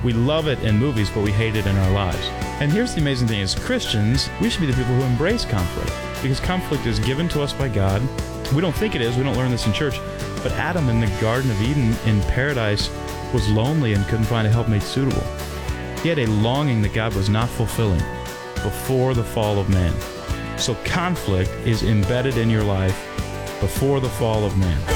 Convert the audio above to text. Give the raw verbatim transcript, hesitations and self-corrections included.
We love it in movies, but we hate it in our lives. And here's the amazing thing. As Christians, we should be the people who embrace conflict, because conflict is given to us by God. We don't think it is. We don't learn this in church. But Adam in the Garden of Eden in paradise was lonely and couldn't find a helpmate suitable. He had a longing that God was not fulfilling before the fall of man. So conflict is embedded in your life before the fall of man.